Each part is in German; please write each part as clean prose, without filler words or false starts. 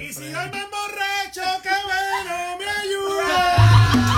Y si yo me emborracho, que bueno me ayuda.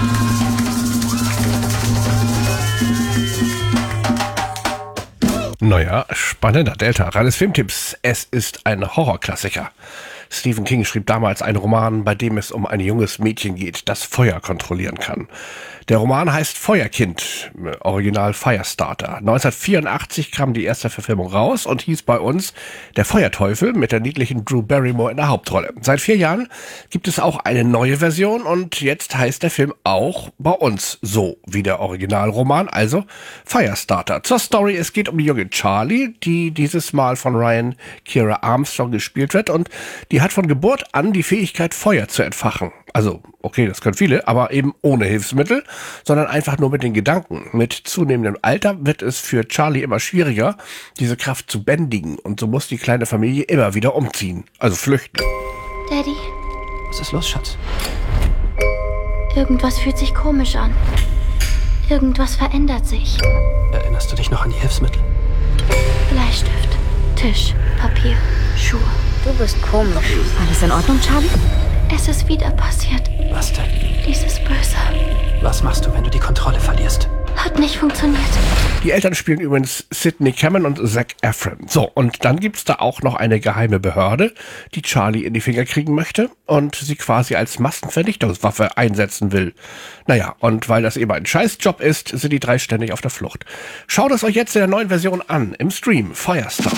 Neuer, spannender Delta. Reines Filmtipps. Es ist ein Horrorklassiker. Stephen King schrieb damals einen Roman, bei dem es um ein junges Mädchen geht, das Feuer kontrollieren kann. Der Roman heißt Feuerkind, Original Firestarter. 1984 kam die erste Verfilmung raus und hieß bei uns Der Feuerteufel mit der niedlichen Drew Barrymore in der Hauptrolle. Seit 4 Jahren gibt es auch eine neue Version und jetzt heißt der Film auch bei uns so wie der Originalroman, also Firestarter. Zur Story: Es geht um die junge Charlie, die dieses Mal von Ryan Kiera Armstrong gespielt wird, und die hat von Geburt an die Fähigkeit, Feuer zu entfachen. Also, okay, das können viele, aber eben ohne Hilfsmittel, sondern einfach nur mit den Gedanken. Mit zunehmendem Alter wird es für Charlie immer schwieriger, diese Kraft zu bändigen, und so muss die kleine Familie immer wieder umziehen, also flüchten. Daddy, Was ist los, Schatz? irgendwas fühlt sich komisch an. Irgendwas verändert sich. Erinnerst du dich noch an die Hilfsmittel? Bleistift, Tisch, Papier, Schuhe. Du bist komisch. Alles in Ordnung, Charlie? Es ist wieder passiert. Was denn? Dieses Böse Was machst du, wenn du die Kontrolle verlierst? hat nicht funktioniert. Die Eltern spielen übrigens Sidney Cameron und Zac Efron. So, und dann gibt's da auch noch eine geheime Behörde, die Charlie in die Finger kriegen möchte und sie quasi als Massenvernichtungswaffe einsetzen will. Naja, und weil das eben ein Scheißjob ist, sind die 3 ständig auf der Flucht. Schaut es euch jetzt in der neuen Version an, im Stream Firestarter.